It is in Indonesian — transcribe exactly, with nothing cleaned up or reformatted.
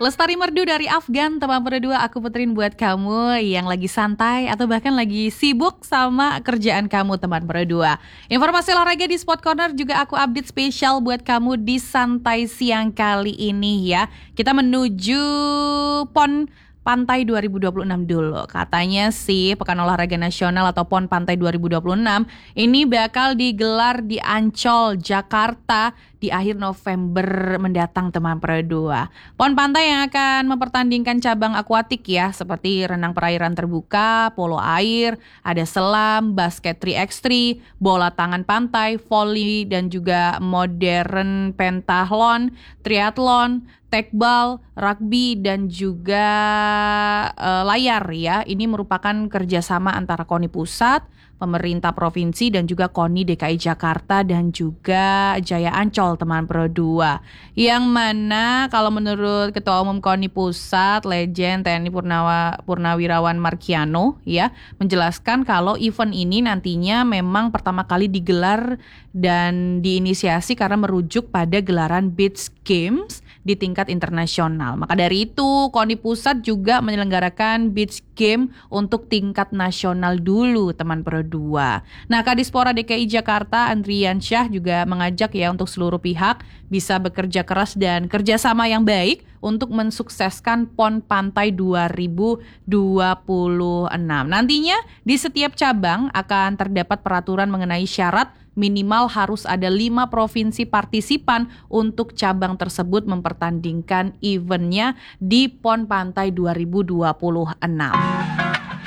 Lestari Merdu dari Afgan, teman berdua aku puterin buat kamu yang lagi santai atau bahkan lagi sibuk sama kerjaan kamu teman berdua. Informasi olahraga di Sport Corner juga aku update spesial buat kamu di santai siang kali ini ya. Kita menuju PON Pantai dua ribu dua puluh enam dulu. Katanya sih Pekan Olahraga Nasional atau PON Pantai dua ribu dua puluh enam ini bakal digelar di Ancol, Jakarta di akhir November mendatang teman berdua. PON Pantai yang akan mempertandingkan cabang akuatik ya, seperti renang perairan terbuka, polo air, ada selam, basket tiga by tiga, bola tangan pantai, volley dan juga modern pentathlon, triathlon, tekbal, rugby dan juga uh, layar ya. Ini merupakan kerjasama antara KONI Pusat, pemerintah provinsi dan juga KONI D K I Jakarta dan juga Jaya Ancol teman berdua. Yang mana kalau menurut Ketua Umum KONI Pusat, Legend T N I Purnawa, Purnawirawan Markiano ya, menjelaskan kalau event ini nantinya memang pertama kali digelar dan diinisiasi karena merujuk pada gelaran Beach Games di tingkat internasional. Maka dari itu KONI Pusat juga menyelenggarakan Beach Game untuk tingkat nasional dulu teman berdua. Nah, Kadispora D K I Jakarta Andrian Syah juga mengajak ya untuk seluruh pihak bisa bekerja keras dan kerjasama yang baik untuk mensukseskan PON Pantai dua ribu dua puluh enam. Nantinya di setiap cabang akan terdapat peraturan mengenai syarat minimal harus ada lima provinsi partisipan untuk cabang tersebut mempertandingkan eventnya di PON Pantai dua ribu dua puluh enam.